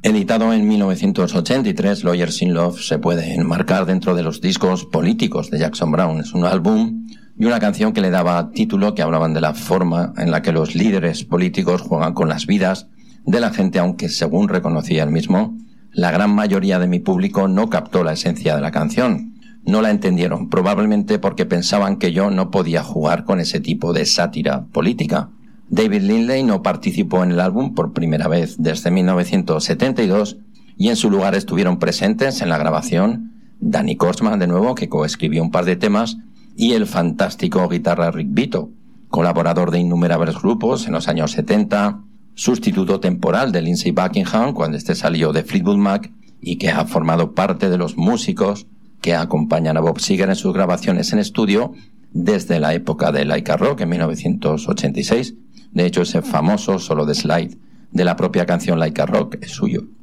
Editado en 1983, Lawyers in Love se puede enmarcar dentro de los discos políticos de Jackson Browne. Es un álbum y una canción que le daba título, que hablaban de la forma en la que los líderes políticos juegan con las vidas de la gente, aunque según reconocía él mismo, la gran mayoría de mi público no captó la esencia de la canción. No la entendieron, probablemente porque pensaban que yo no podía jugar con ese tipo de sátira política. David Lindley no participó en el álbum por primera vez desde 1972 y en su lugar estuvieron presentes en la grabación Danny Kortman, de nuevo, que coescribió un par de temas, y el fantástico guitarra Rick Vito, colaborador de innumerables grupos en los años 70, sustituto temporal de Lindsey Buckingham cuando este salió de Fleetwood Mac, y que ha formado parte de los músicos que acompañan a Bob Seger en sus grabaciones en estudio desde la época de Like a Rock en 1986. De hecho, ese famoso solo de slide de la propia canción Like a Rock es suyo.